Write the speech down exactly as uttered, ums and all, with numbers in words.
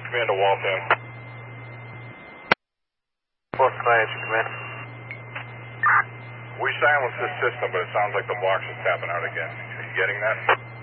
Command to Waltham. Fourth Fire, command. We silenced this system, but it sounds like the box is tapping out again. Are you getting that?